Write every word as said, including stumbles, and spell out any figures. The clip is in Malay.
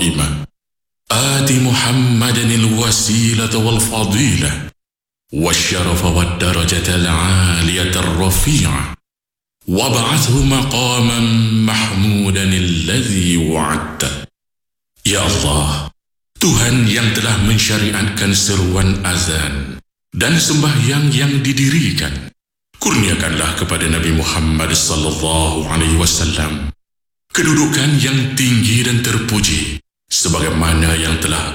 قائمة آت محمدا الوسيلة والفضيلة والشرف والدرجة العالية الرفيعة وابعثه مقاما محمودا الذي وعدته. Ya Allah, Tuhan yang telah mensyariatkan seruan azan dan sembahyang yang didirikan, kurniakanlah kepada Nabi Muhammad sallallahu alaihi wasallam kedudukan yang tinggi dan terpuji sebagaimana yang telah